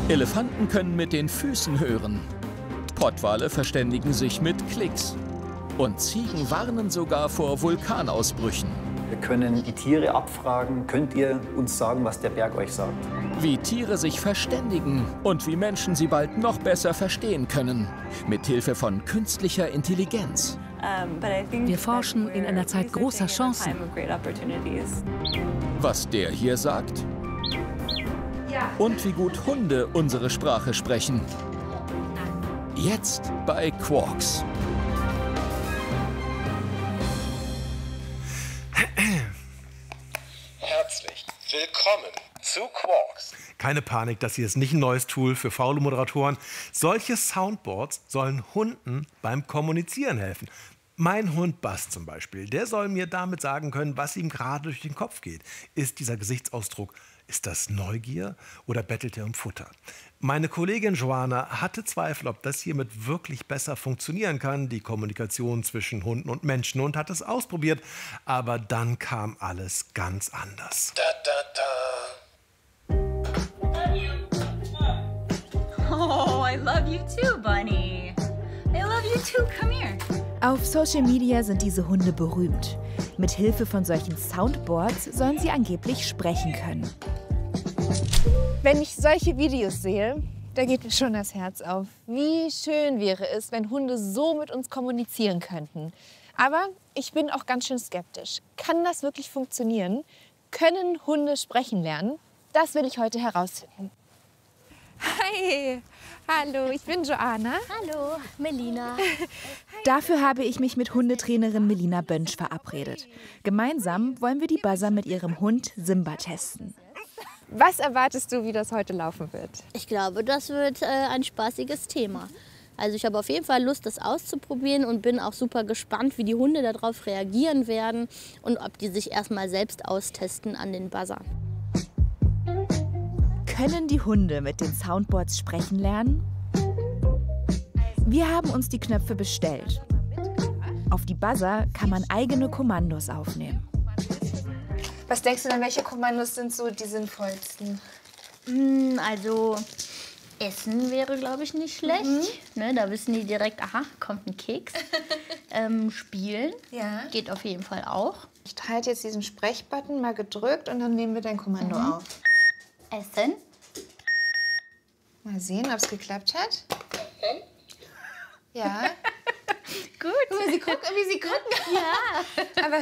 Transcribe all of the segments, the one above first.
Elefanten können mit den Füßen hören. Pottwale verständigen sich mit Klicks. Und Ziegen warnen sogar vor Vulkanausbrüchen. Wir können die Tiere abfragen. Könnt ihr uns sagen, was der Berg euch sagt? Wie Tiere sich verständigen und wie Menschen sie bald noch besser verstehen können. Mit Hilfe von künstlicher Intelligenz. Wir forschen in einer Zeit großer Chancen. Was der hier sagt? Und wie gut Hunde unsere Sprache sprechen. Jetzt bei Quarks. Herzlich willkommen zu Quarks. Keine Panik, das hier ist nicht ein neues Tool für faule Moderatoren. Solche Soundboards sollen Hunden beim Kommunizieren helfen. Mein Hund Bass zum Beispiel, der soll mir damit sagen können, was ihm gerade durch den Kopf geht. Ist dieser Gesichtsausdruck, ist das Neugier oder bettelt er um Futter? Meine Kollegin Joanna hatte Zweifel, ob das hiermit wirklich besser funktionieren kann, die Kommunikation zwischen Hunden und Menschen, und hat es ausprobiert. Aber dann kam alles ganz anders. Da, da, da. Oh, I love you too, Bunny. I love you too. Come here. Auf Social Media sind diese Hunde berühmt. Mit Hilfe von solchen Soundboards sollen sie angeblich sprechen können. Wenn ich solche Videos sehe, da geht mir schon das Herz auf. Wie schön wäre es, wenn Hunde so mit uns kommunizieren könnten. Aber ich bin auch ganz schön skeptisch. Kann das wirklich funktionieren? Können Hunde sprechen lernen? Das will ich heute herausfinden. Hi, hallo, ich bin Joanna. Hallo, Melina. Dafür habe ich mich mit Hundetrainerin Melina Bönsch verabredet. Gemeinsam wollen wir die Buzzer mit ihrem Hund Simba testen. Was erwartest du, wie das heute laufen wird? Ich glaube, das wird ein spaßiges Thema. Also ich habe auf jeden Fall Lust, das auszuprobieren und bin auch super gespannt, wie die Hunde darauf reagieren werden und ob die sich erstmal selbst austesten an den Buzzern. Können die Hunde mit den Soundboards sprechen lernen? Wir haben uns die Knöpfe bestellt. Auf die Buzzer kann man eigene Kommandos aufnehmen. Was denkst du denn, welche Kommandos sind so die sinnvollsten? Also Essen wäre, glaube ich, nicht schlecht. Ne, da wissen die direkt, aha, kommt ein Keks. Spielen geht auf jeden Fall auch. Ich halte jetzt diesen Sprechbutton mal gedrückt und dann nehmen wir dein Kommando auf. Essen. Mal sehen, ob es geklappt hat. Ja. Gut. Wie sie gucken. Ja. Aber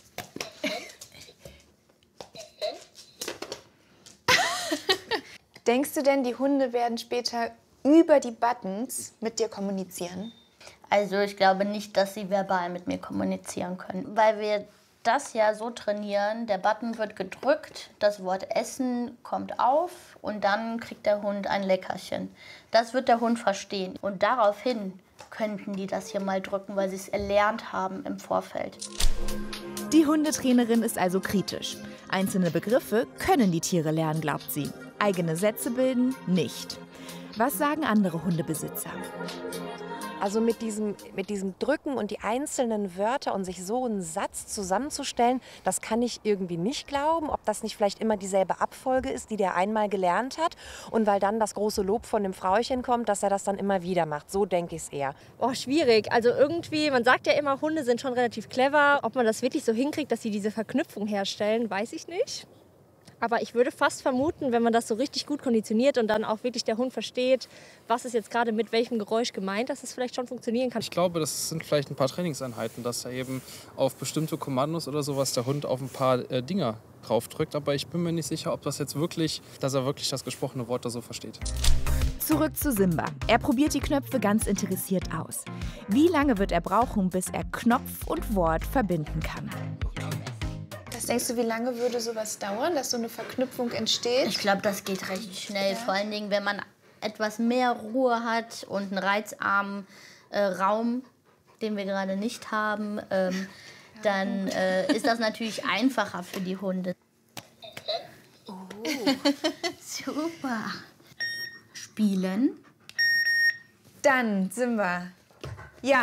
denkst du denn, die Hunde werden später über die Buttons mit dir kommunizieren? Also ich glaube nicht, dass sie verbal mit mir kommunizieren können, weil wir das ja so trainieren, der Button wird gedrückt, das Wort Essen kommt auf und dann kriegt der Hund ein Leckerchen. Das wird der Hund verstehen und daraufhin könnten die das hier mal drücken, weil sie es erlernt haben im Vorfeld. Die Hundetrainerin ist also kritisch. Einzelne Begriffe können die Tiere lernen, glaubt sie. Eigene Sätze bilden nicht. Was sagen andere Hundebesitzer? Also mit diesem Drücken und die einzelnen Wörter und sich so einen Satz zusammenzustellen, das kann ich irgendwie nicht glauben, ob das nicht vielleicht immer dieselbe Abfolge ist, die der einmal gelernt hat und weil dann das große Lob von dem Frauchen kommt, dass er das dann immer wieder macht. So denke ich es eher. Oh, schwierig. Also irgendwie, man sagt ja immer, Hunde sind schon relativ clever. Ob man das wirklich so hinkriegt, dass sie diese Verknüpfung herstellen, weiß ich nicht. Aber ich würde fast vermuten, wenn man das so richtig gut konditioniert und dann auch wirklich der Hund versteht, was ist jetzt gerade mit welchem Geräusch gemeint, dass es vielleicht schon funktionieren kann. Ich glaube, das sind vielleicht ein paar Trainingseinheiten, dass er eben auf bestimmte Kommandos oder sowas der Hund auf ein paar Dinger draufdrückt. Aber ich bin mir nicht sicher, ob das jetzt wirklich, dass er wirklich das gesprochene Wort da so versteht. Zurück zu Simba. Er probiert die Knöpfe ganz interessiert aus. Wie lange wird er brauchen, bis er Knopf und Wort verbinden kann? Was denkst du, wie lange würde sowas dauern, dass so eine Verknüpfung entsteht? Ich glaube, das geht recht schnell. Ja. Vor allen Dingen, wenn man etwas mehr Ruhe hat und einen reizarmen Raum, den wir gerade nicht haben, dann ist das natürlich einfacher für die Hunde. Oh, super. Spielen. Dann, Simba. Ja.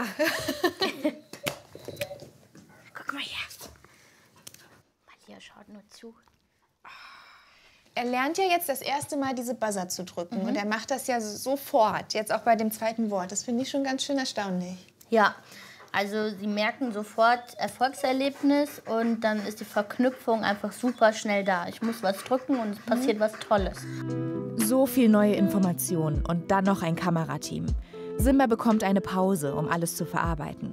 Guck mal her. Malia schaut nur zu. Er lernt ja jetzt das erste Mal diese Buzzer zu drücken. Und er macht das ja sofort, jetzt auch bei dem zweiten Wort. Das finde ich schon ganz schön erstaunlich. Ja, also sie merken sofort Erfolgserlebnis und dann ist die Verknüpfung einfach super schnell da. Ich muss was drücken und es passiert was Tolles. So viel neue Informationen und dann noch ein Kamerateam. Simba bekommt eine Pause, um alles zu verarbeiten.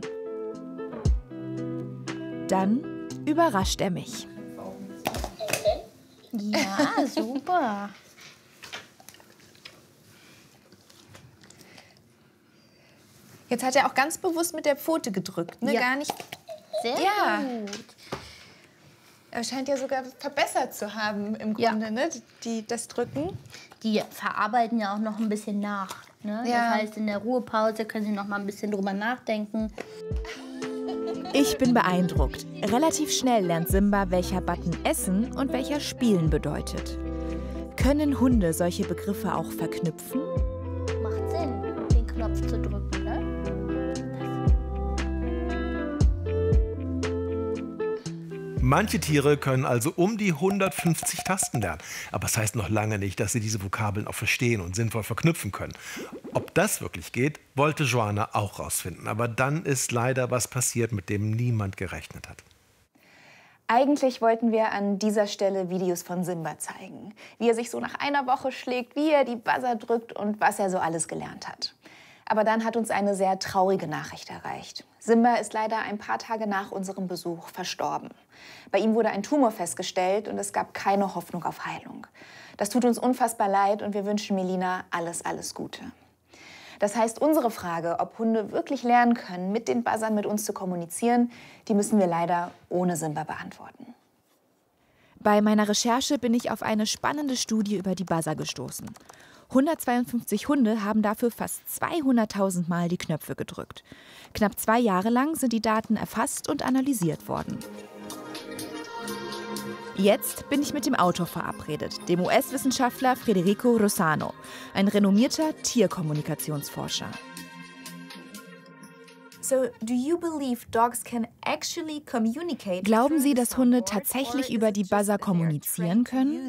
Dann überrascht er mich. Ja, super. Jetzt hat er auch ganz bewusst mit der Pfote gedrückt, ne? Ja. Gar nicht. Sehr gut. Er scheint ja sogar verbessert zu haben im Grunde, ne? Das Drücken. Die verarbeiten ja auch noch ein bisschen nach. Ne? Ja. Das heißt, in der Ruhepause können sie noch mal ein bisschen drüber nachdenken. Ich bin beeindruckt. Relativ schnell lernt Simba, welcher Button Essen und welcher Spielen bedeutet. Können Hunde solche Begriffe auch verknüpfen? Macht Sinn, den Knopf zu drücken, ne? Manche Tiere können also um die 150 Tasten lernen. Aber das heißt noch lange nicht, dass sie diese Vokabeln auch verstehen und sinnvoll verknüpfen können. Ob das wirklich geht, wollte Joanna auch rausfinden. Aber dann ist leider was passiert, mit dem niemand gerechnet hat. Eigentlich wollten wir an dieser Stelle Videos von Simba zeigen. Wie er sich so nach einer Woche schlägt, wie er die Buzzer drückt und was er so alles gelernt hat. Aber dann hat uns eine sehr traurige Nachricht erreicht. Simba ist leider ein paar Tage nach unserem Besuch verstorben. Bei ihm wurde ein Tumor festgestellt und es gab keine Hoffnung auf Heilung. Das tut uns unfassbar leid und wir wünschen Melina alles Gute. Das heißt, unsere Frage, ob Hunde wirklich lernen können, mit den Buzzern mit uns zu kommunizieren, die müssen wir leider ohne Simba beantworten. Bei meiner Recherche bin ich auf eine spannende Studie über die Buzzer gestoßen. 152 Hunde haben dafür fast 200.000 Mal die Knöpfe gedrückt. Knapp 2 Jahre lang sind die Daten erfasst und analysiert worden. Jetzt bin ich mit dem Autor verabredet, dem US-Wissenschaftler Federico Rossano, ein renommierter Tierkommunikationsforscher. Glauben Sie, dass Hunde tatsächlich über die Buzzer kommunizieren können?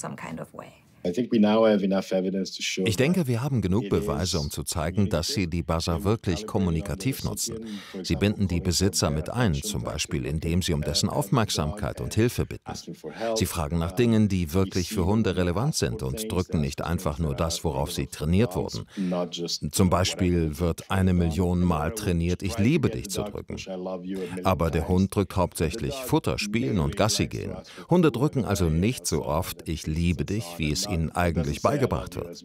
Ich denke, wir haben genug Beweise, um zu zeigen, dass sie die Buzzer wirklich kommunikativ nutzen. Sie binden die Besitzer mit ein, zum Beispiel indem sie um dessen Aufmerksamkeit und Hilfe bitten. Sie fragen nach Dingen, die wirklich für Hunde relevant sind und drücken nicht einfach nur das, worauf sie trainiert wurden. Zum Beispiel wird 1 Million Mal trainiert, ich liebe dich zu drücken. Aber der Hund drückt hauptsächlich Futter, Spielen und Gassi gehen. Hunde drücken also nicht so oft, ich liebe dich, wie es ihnen eigentlich beigebracht wird.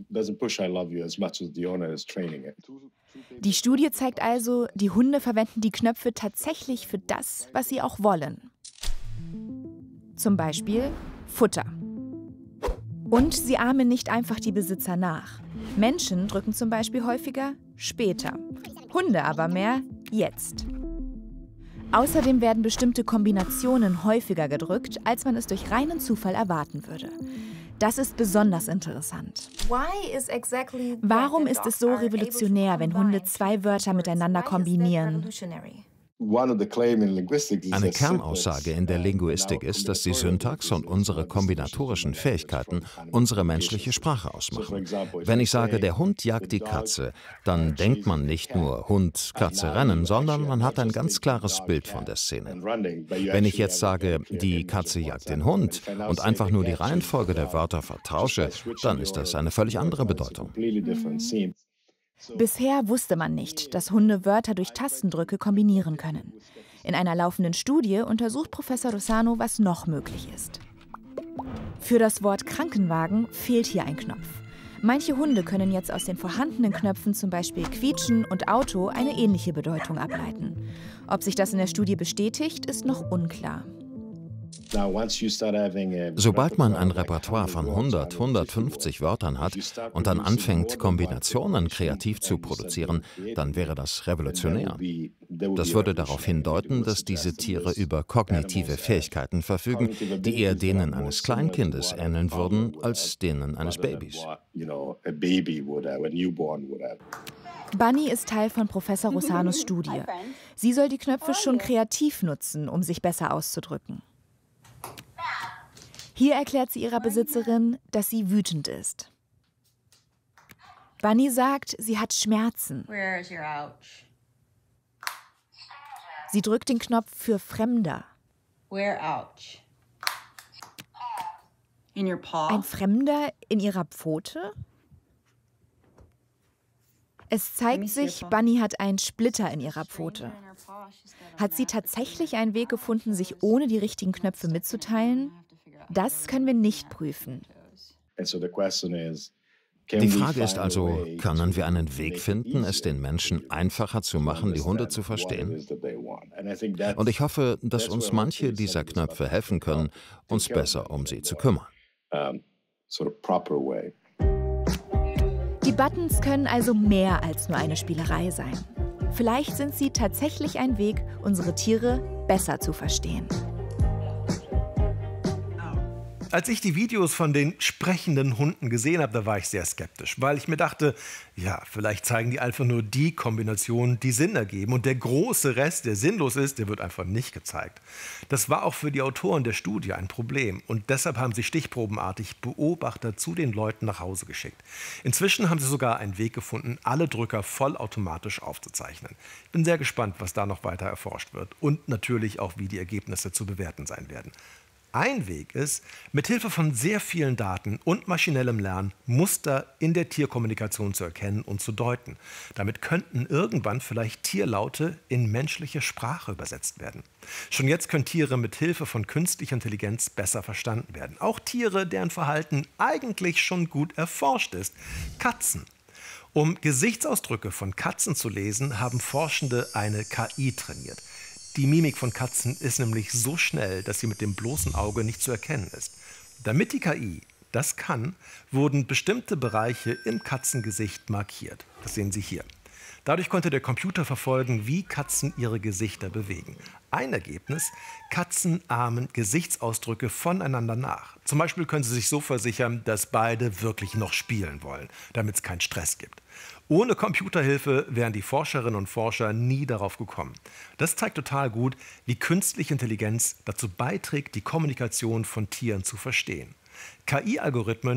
Die Studie zeigt also, die Hunde verwenden die Knöpfe tatsächlich für das, was sie auch wollen. Zum Beispiel Futter. Und sie ahmen nicht einfach die Besitzer nach. Menschen drücken zum Beispiel häufiger später, Hunde aber mehr jetzt. Außerdem werden bestimmte Kombinationen häufiger gedrückt, als man es durch reinen Zufall erwarten würde. Das ist besonders interessant. Warum ist es so revolutionär, wenn Hunde 2 Wörter miteinander kombinieren? Eine Kernaussage in der Linguistik ist, dass die Syntax und unsere kombinatorischen Fähigkeiten unsere menschliche Sprache ausmachen. Wenn ich sage, der Hund jagt die Katze, dann denkt man nicht nur Hund, Katze, rennen, sondern man hat ein ganz klares Bild von der Szene. Wenn ich jetzt sage, die Katze jagt den Hund und einfach nur die Reihenfolge der Wörter vertausche, dann ist das eine völlig andere Bedeutung. Bisher wusste man nicht, dass Hunde Wörter durch Tastendrücke kombinieren können. In einer laufenden Studie untersucht Professor Rossano, was noch möglich ist. Für das Wort Krankenwagen fehlt hier ein Knopf. Manche Hunde können jetzt aus den vorhandenen Knöpfen, zum Beispiel Quietschen und Auto, eine ähnliche Bedeutung ableiten. Ob sich das in der Studie bestätigt, ist noch unklar. Sobald man ein Repertoire von 100, 150 Wörtern hat und dann anfängt, Kombinationen kreativ zu produzieren, dann wäre das revolutionär. Das würde darauf hindeuten, dass diese Tiere über kognitive Fähigkeiten verfügen, die eher denen eines Kleinkindes ähneln würden, als denen eines Babys. Bunny ist Teil von Professor Rossanos Studie. Sie soll die Knöpfe schon kreativ nutzen, um sich besser auszudrücken. Hier erklärt sie ihrer Besitzerin, dass sie wütend ist. Bunny sagt, sie hat Schmerzen. Where is your ouch? Sie drückt den Knopf für Fremder. Where ouch? In your paw? Ein Fremder in ihrer Pfote? Es zeigt sich, Bunny hat einen Splitter in ihrer Pfote. Hat sie tatsächlich einen Weg gefunden, sich ohne die richtigen Knöpfe mitzuteilen? Das können wir nicht prüfen. Die Frage ist also, können wir einen Weg finden, es den Menschen einfacher zu machen, die Hunde zu verstehen? Und ich hoffe, dass uns manche dieser Knöpfe helfen können, uns besser um sie zu kümmern. Die Buttons können also mehr als nur eine Spielerei sein. Vielleicht sind sie tatsächlich ein Weg, unsere Tiere besser zu verstehen. Als ich die Videos von den sprechenden Hunden gesehen habe, da war ich sehr skeptisch, weil ich mir dachte, ja, vielleicht zeigen die einfach nur die Kombinationen, die Sinn ergeben. Und der große Rest, der sinnlos ist, der wird einfach nicht gezeigt. Das war auch für die Autoren der Studie ein Problem. Und deshalb haben sie stichprobenartig Beobachter zu den Leuten nach Hause geschickt. Inzwischen haben sie sogar einen Weg gefunden, alle Drücker vollautomatisch aufzuzeichnen. Ich bin sehr gespannt, was da noch weiter erforscht wird. Und natürlich auch, wie die Ergebnisse zu bewerten sein werden. Ein Weg ist, mithilfe von sehr vielen Daten und maschinellem Lernen Muster in der Tierkommunikation zu erkennen und zu deuten. Damit könnten irgendwann vielleicht Tierlaute in menschliche Sprache übersetzt werden. Schon jetzt können Tiere mithilfe von künstlicher Intelligenz besser verstanden werden. Auch Tiere, deren Verhalten eigentlich schon gut erforscht ist. Katzen. Um Gesichtsausdrücke von Katzen zu lesen, haben Forschende eine KI trainiert. Die Mimik von Katzen ist nämlich so schnell, dass sie mit dem bloßen Auge nicht zu erkennen ist. Damit die KI das kann, wurden bestimmte Bereiche im Katzengesicht markiert. Das sehen Sie hier. Dadurch konnte der Computer verfolgen, wie Katzen ihre Gesichter bewegen. Ein Ergebnis: Katzen ahmen Gesichtsausdrücke voneinander nach. Zum Beispiel können sie sich so versichern, dass beide wirklich noch spielen wollen, damit es keinen Stress gibt. Ohne Computerhilfe wären die Forscherinnen und Forscher nie darauf gekommen. Das zeigt total gut, wie künstliche Intelligenz dazu beiträgt, die Kommunikation von Tieren zu verstehen. KI-Algorithmen